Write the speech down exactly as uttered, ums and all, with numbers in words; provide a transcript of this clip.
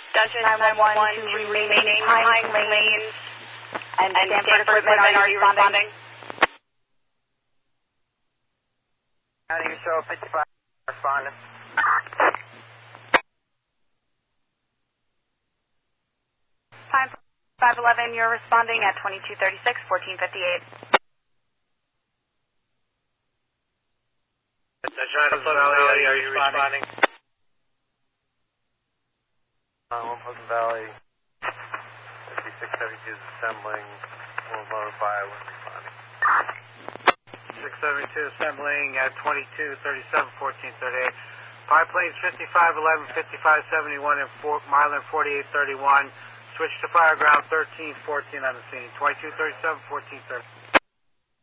Dutchess nine one one to remaining Pine Lanes and Stanford Equipment, are you responding? How do you show fifty-five responding? Pine five eleven, you're responding at twenty-two thirty-six, fourteen fifty-eight. Dutchess Valley, are you responding? Uh, one Pleasant Valley, fifty-six seventy-two is assembling, we'll notify when responding. six seventy-two assembling at twenty-two thirty-seven, fourteen thirty-eight. Five Plains fifty-five eleven, fifty-five seventy-one, and Fort Milan forty-eight thirty-one. Switch to fire ground thirteen fourteen on the scene. twenty-two thirty-seven, fourteen thirty.